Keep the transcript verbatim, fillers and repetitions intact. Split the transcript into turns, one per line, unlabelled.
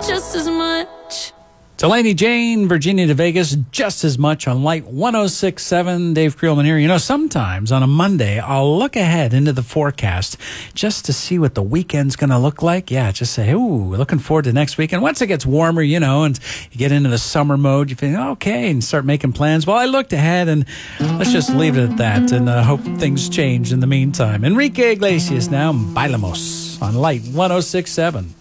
just as much.
Delaney Jane, Virginia to Vegas, just as much on Light one oh six point seven. Dave Creelman here. You know, sometimes on a Monday, I'll look ahead into the forecast just to see what the weekend's going to look like. Yeah, just say, ooh, looking forward to next weekend. Once it gets warmer, you know, and you get into the summer mode, you think, okay, and start making plans. Well, I looked ahead, and let's just leave it at that and uh, hope things change in the meantime. Enrique Iglesias now, Bailamos on Light one oh six point seven.